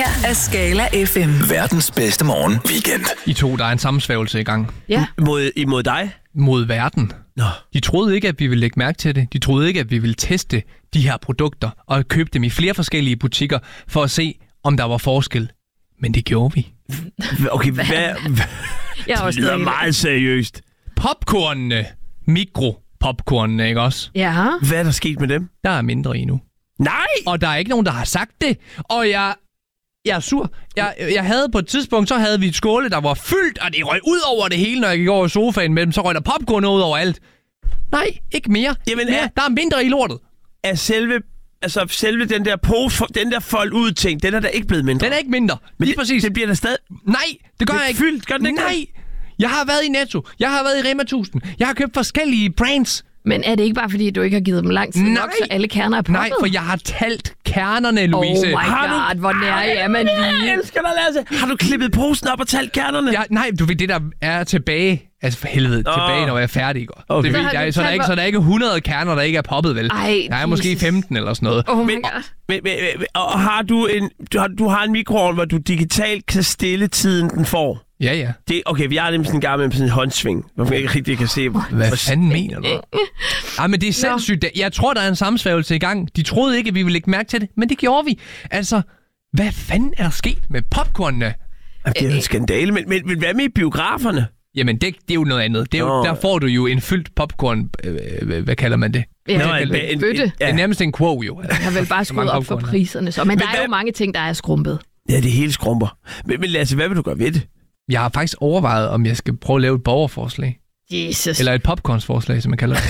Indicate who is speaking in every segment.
Speaker 1: er Skala FM.
Speaker 2: Verdens bedste morgen weekend.
Speaker 3: I to, der er en sammensvævelse i gang.
Speaker 4: Ja.
Speaker 5: Imod dig?
Speaker 3: Mod verden.
Speaker 5: Nå.
Speaker 3: De troede ikke, at vi ville lægge mærke til det. De troede ikke, at vi ville teste de her produkter og købe dem i flere forskellige butikker for at se, om der var forskel. Men det gjorde vi.
Speaker 5: Okay,
Speaker 4: Jeg
Speaker 5: det lyder meget seriøst.
Speaker 3: Popcornene. Mikropopcornene, ikke også?
Speaker 4: Ja.
Speaker 5: Hvad er der sket med dem?
Speaker 3: Der er mindre i nu.
Speaker 5: Nej!
Speaker 3: Og der er ikke nogen, der har sagt det. Og jeg er sur. Jeg havde på et tidspunkt, så havde vi et skåle, der var fyldt, og det røg ud over det hele, når jeg gik over i sofaen med dem. Så røg der popcorn ud over alt. Nej, ikke mere.
Speaker 5: Jamen,
Speaker 3: Der er mindre i lortet.
Speaker 5: Er selve den der pose, den der fold ud ting, den er der ikke blevet mindre.
Speaker 3: Den er ikke mindre.
Speaker 5: Men
Speaker 3: lige præcis.
Speaker 5: Det bliver der stadig...
Speaker 3: Nej, det gør
Speaker 5: Det er
Speaker 3: jeg ikke.
Speaker 5: fyldt, gør den ikke?
Speaker 3: Nej. Jeg har været i Netto. Jeg har været i Rema 1000. Jeg har købt forskellige brands.
Speaker 4: Men er det ikke bare, fordi du ikke har givet dem lang tid nok, så alle kerner er poppet?
Speaker 3: Nej, for jeg har talt kernerne, Louise.
Speaker 4: Oh my god, hvor nær er man lige.
Speaker 5: Jeg elsker dig, Lasse. Har du klippet posen op og talt kernerne?
Speaker 3: Nej, du ved, det der er tilbage. Altså for helvede, tilbage, når jeg er færdig.
Speaker 5: Okay.
Speaker 3: Det ved, så er der ikke 100 kerner, der ikke er poppet, vel?
Speaker 4: Ej,
Speaker 3: der er måske 15 eller sådan noget.
Speaker 4: Oh my god.
Speaker 5: Og har du har en mikroovn, hvor du digitalt kan stille tiden, den får?
Speaker 3: Ja.
Speaker 5: Okay, vi har nemlig sådan en gang med sådan en håndsving, hvor man ikke rigtig kan se...
Speaker 3: Hvad fanden mener du? Men det er sindssygt. Jeg tror, der er en sammensvævelse i gang. De troede ikke, at vi ville lægge mærke til det, men det gjorde vi. Altså, hvad fanden er der sket med popcornene?
Speaker 5: Det er jo en skandale, men hvad med i biograferne?
Speaker 3: Jamen, det er jo noget andet. Det er jo, der får du jo en fyldt popcorn... hvad kalder man det?
Speaker 4: Ja, en bøtte.
Speaker 3: Det er nærmest en quo, jo.
Speaker 4: Jeg har vel bare skruet op for priserne. Så. Men der er jo mange ting, der er skrumpet.
Speaker 5: Ja, det hele skrumper. Men Lasse, hvad vil du gøre ved det?
Speaker 3: Jeg har faktisk overvejet, om jeg skal prøve at lave et borgerforslag.
Speaker 4: Jesus.
Speaker 3: Eller et popcornsforslag, som man kalder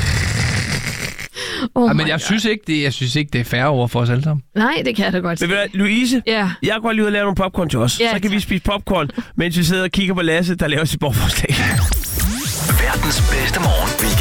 Speaker 3: det. Men jeg synes ikke, det er fair over for os alle sammen.
Speaker 4: Nej, det kan jeg da godt
Speaker 5: sige. Louise,
Speaker 4: ja.
Speaker 5: Jeg går lige ud og lave nogle popcorn til os. Ja, så kan vi spise popcorn, mens vi sidder og kigger på Lasse, der laver sit borgerforslag.
Speaker 2: Verdens bedste morgen weekend.